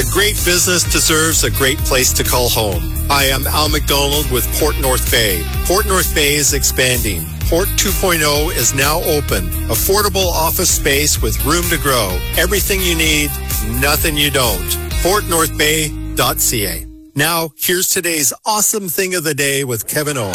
A great business deserves a great place to call home. I am Al McDonald with Port North Bay. Port North Bay is expanding. Port 2.0 is now open. Affordable office space with room to grow. Everything you need, nothing you don't. PortNorthBay.ca. Now, here's today's awesome thing of the day with Kevin Owen.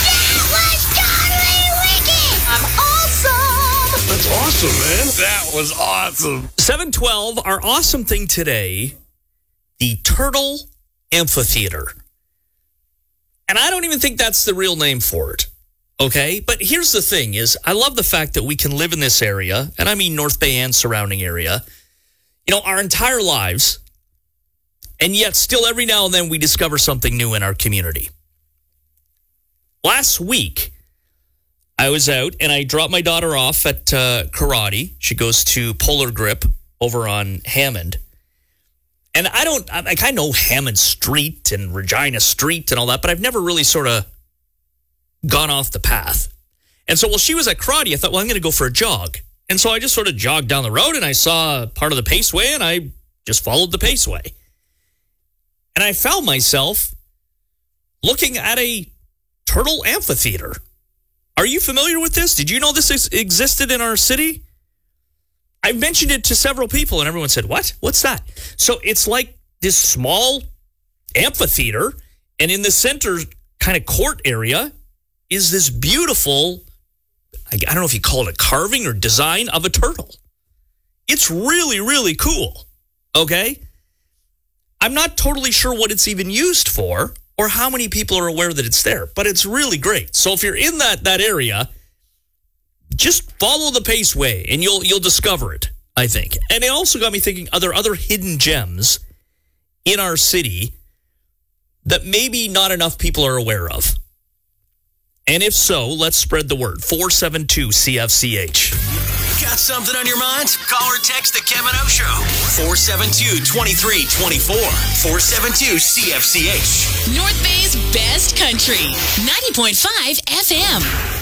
That's awesome, man. That was awesome. 7:12, our awesome thing today, the Turtle Amphitheater. And I don't even think that's the real name for it, okay? But here's the thing is, I love the fact that we can live in this area, and I mean North Bay and surrounding area, our entire lives, and yet still every now and then we discover something new in our community. Last week, I was out and I dropped my daughter off at karate. She goes to Polar Grip over on Hammond. And I know Hammond Street and Regina Street and all that, but I've never really sort of gone off the path. And so while she was at karate, I thought, well, I'm going to go for a jog. And so I just sort of jogged down the road and I saw part of the Paceway and I just followed the Paceway. And I found myself looking at a turtle amphitheater. Are you familiar with this? Did you know this existed in our city? I mentioned it to several people and everyone said, what? What's that? So it's like this small amphitheater, and in the center kind of court area is this beautiful, I don't know if you call it a carving or design of a turtle. It's really, really cool, okay? I'm not totally sure what it's even used for or how many people are aware that it's there, but it's really great. So if you're in that area, just follow the Paceway and you'll discover it, I think. And it also got me thinking, are there other hidden gems in our city that maybe not enough people are aware of? And if so, let's spread the word. 472-CFCH. Got something on your mind? Call or text the Kevin O Show. 472-2324. 472-CFCH. North Bay's best country. 90.5 FM.